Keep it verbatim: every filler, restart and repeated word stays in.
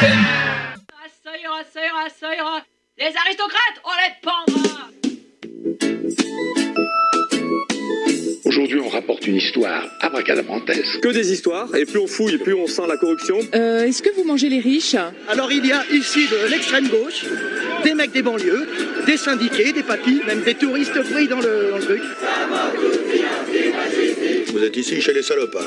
F M. Ah, ça ira, ça ira, ça ira. Les aristocrates, on les pendra. Aujourd'hui, on rapporte une histoire abracadabrantesque. Que des histoires, et plus on fouille, plus on sent la corruption. Euh, est-ce que vous mangez les riches? Alors il y a ici de l'extrême gauche, des mecs des banlieues, des syndiqués, des papis, même des touristes pris dans le, dans le truc. Vous êtes ici chez les salopards.